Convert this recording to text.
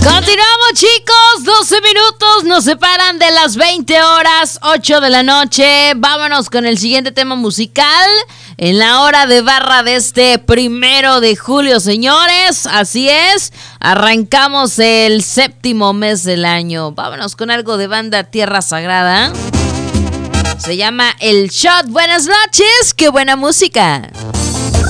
Continuamos, chicos, 12 minutos nos separan de las 20 horas, 8 de la noche. Vámonos con el siguiente tema musical en la hora de barra de este 1 de julio, señores. Así es, arrancamos el 7º mes del año. Vámonos con algo de banda Tierra Sagrada. Se llama El Shot. Buenas noches, qué buena música.